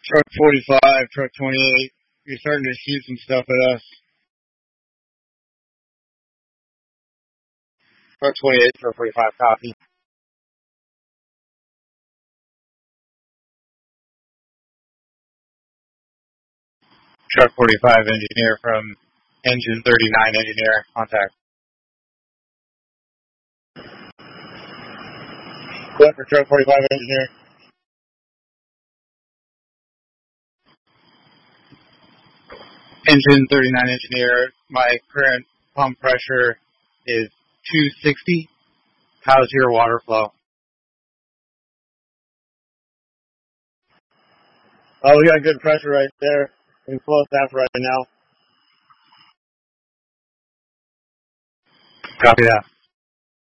Truck 45, truck 28, you're starting to shoot some stuff at us. Truck 28, truck 45, copy. Truck 45 engineer from engine 39 engineer, contact. What for truck 45 engineer? Engine 39 engineer, my current pump pressure is 260. How's your water flow? Oh, we got good pressure right there. In close half right now. Copy that.